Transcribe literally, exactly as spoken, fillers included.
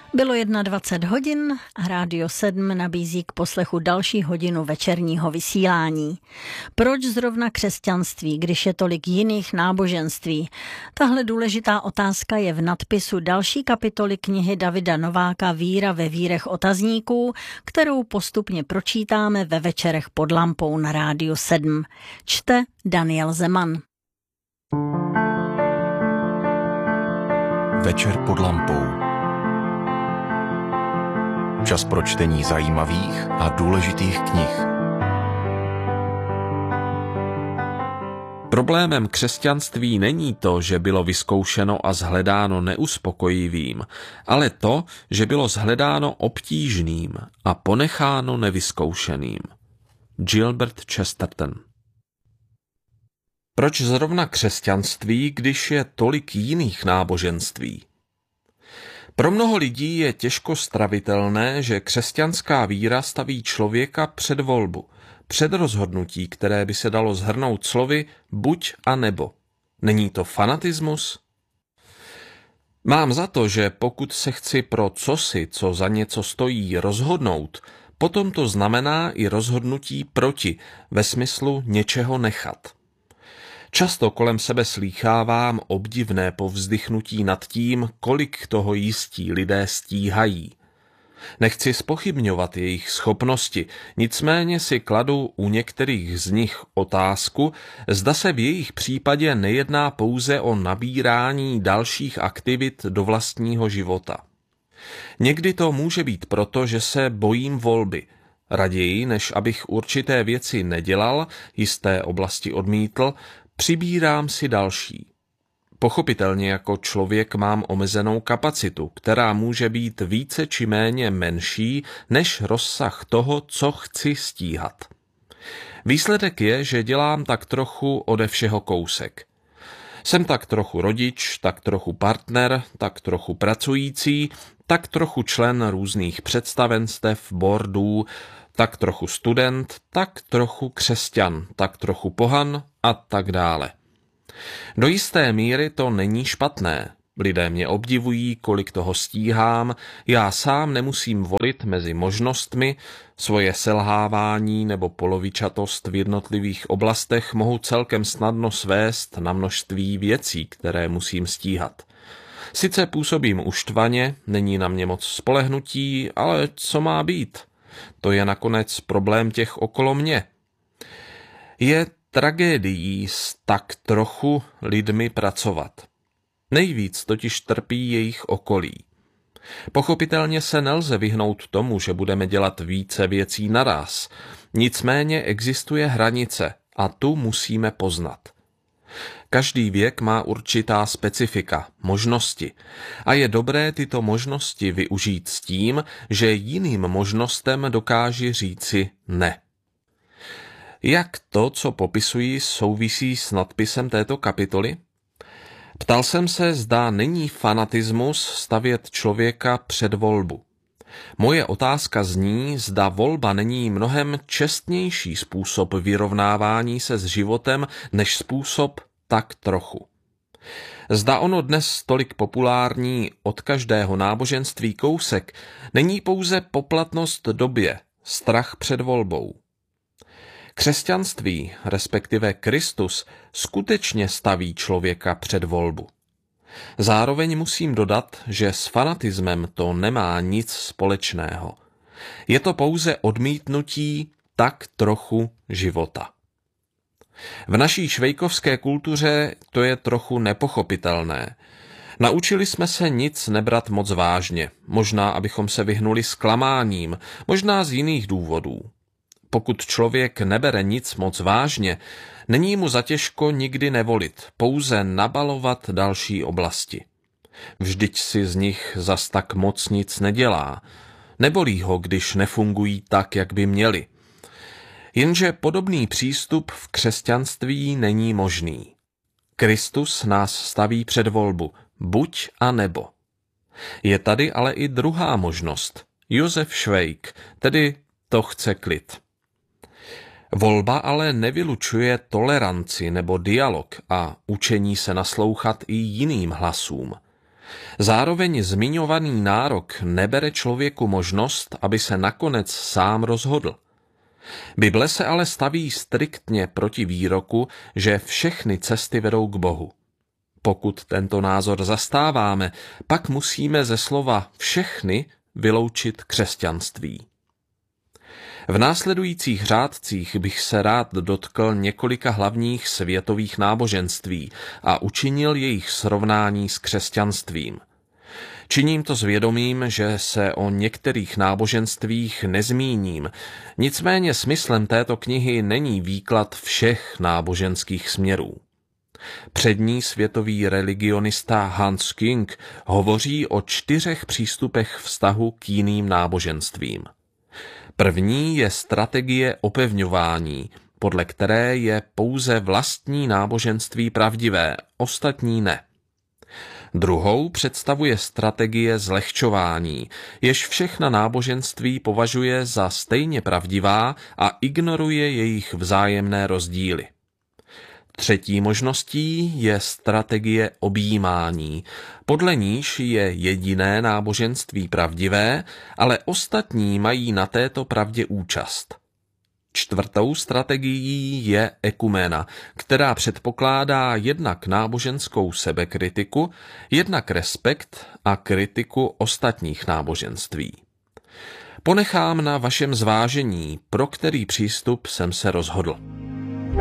Bylo dvacet jedna hodin a Rádio sedm nabízí k poslechu další hodinu večerního vysílání. Proč zrovna křesťanství, když je tolik jiných náboženství? Tahle důležitá otázka je v nadpisu další kapitoly knihy Davida Nováka Víra ve vírech otazníků, kterou postupně pročítáme ve večerech pod lampou na Rádiu sedm. Čte Daniel Zeman. Večer pod lampou. Čas pro čtení zajímavých a důležitých knih. Problémem křesťanství není to, že bylo vyzkoušeno a shledáno neuspokojivým, ale to, že bylo shledáno obtížným a ponecháno nevyzkoušeným. Gilbert Chesterton. Proč zrovna křesťanství, když je tolik jiných náboženství? Pro mnoho lidí je těžko stravitelné, že křesťanská víra staví člověka před volbu, před rozhodnutí, které by se dalo shrnout slovy buď a nebo. Není to fanatismus? Mám za to, že pokud se chci pro cosi, co za něco stojí, rozhodnout, potom to znamená i rozhodnutí proti, ve smyslu něčeho nechat. Často kolem sebe slýchávám obdivné povzdychnutí nad tím, kolik toho jistí lidé stíhají. Nechci zpochybňovat jejich schopnosti, nicméně si kladu u některých z nich otázku, zda se v jejich případě nejedná pouze o nabírání dalších aktivit do vlastního života. Někdy to může být proto, že se bojím volby. Raději, než abych určité věci nedělal, jisté oblasti odmítl, přibírám si další. Pochopitelně jako člověk mám omezenou kapacitu, která může být více či méně menší než rozsah toho, co chci stíhat. Výsledek je, že dělám tak trochu ode všeho kousek. Jsem tak trochu rodič, tak trochu partner, tak trochu pracující, tak trochu člen různých představenstev, boardů, tak trochu student, tak trochu křesťan, tak trochu pohan a tak dále. Do jisté míry to není špatné. Lidé mě obdivují, kolik toho stíhám, já sám nemusím volit mezi možnostmi, svoje selhávání nebo polovičatost v jednotlivých oblastech mohu celkem snadno svést na množství věcí, které musím stíhat. Sice působím uštvaně, není na mě moc spolehnutí, ale co má být? To je nakonec problém těch okolo mě. Je tragédií s tak trochu lidmi pracovat. Nejvíc totiž trpí jejich okolí. Pochopitelně se nelze vyhnout tomu, že budeme dělat více věcí naraz. Nicméně existuje hranice a tu musíme poznat. Každý věk má určitá specifika, možnosti a je dobré tyto možnosti využít s tím, že jiným možnostem dokáži říci ne. Jak to, co popisuji, souvisí s nadpisem této kapitoly? Ptal jsem se, zda není fanatismus stavět člověka před volbu. Moje otázka zní, zda volba není mnohem čestnější způsob vyrovnávání se s životem, než způsob tak trochu. Zda ono dnes tolik populární od každého náboženství kousek není pouze poplatnost době, strach před volbou. Křesťanství, respektive Kristus, skutečně staví člověka před volbu. Zároveň musím dodat, že s fanatismem to nemá nic společného. Je to pouze odmítnutí tak trochu života. V naší švejkovské kultuře to je trochu nepochopitelné. Naučili jsme se nic nebrat moc vážně, možná abychom se vyhnuli zklamáním, možná z jiných důvodů. Pokud člověk nebere nic moc vážně, není mu zatěžko nikdy nevolit, pouze nabalovat další oblasti. Vždyť si z nich zas tak moc nic nedělá. Nebolí ho, když nefungují tak, jak by měli. Jenže podobný přístup v křesťanství není možný. Kristus nás staví před volbu, buď a nebo. Je tady ale i druhá možnost. Josef Švejk, tedy to chce klid. Volba ale nevylučuje toleranci nebo dialog a učení se naslouchat i jiným hlasům. Zároveň zmiňovaný nárok nebere člověku možnost, aby se nakonec sám rozhodl. Bible se ale staví striktně proti výroku, že všechny cesty vedou k Bohu. Pokud tento názor zastáváme, pak musíme ze slova všechny vyloučit křesťanství. V následujících řádcích bych se rád dotkl několika hlavních světových náboženství a učinil jejich srovnání s křesťanstvím. Činím to s vědomím, že se o některých náboženstvích nezmíním, nicméně smyslem této knihy není výklad všech náboženských směrů. Přední světový religionista Hans Küng hovoří o čtyřech přístupech vztahu k jiným náboženstvím. První je strategie opevňování, podle které je pouze vlastní náboženství pravdivé, ostatní ne. Druhou představuje strategie zlehčování, jež všechna náboženství považuje za stejně pravdivá a ignoruje jejich vzájemné rozdíly. Třetí možností je strategie objímání, podle níž je jediné náboženství pravdivé, ale ostatní mají na této pravdě účast. Čtvrtou strategií je ekumena, která předpokládá jednak náboženskou sebekritiku, jednak respekt a kritiku ostatních náboženství. Ponechám na vašem zvážení, pro který přístup jsem se rozhodl.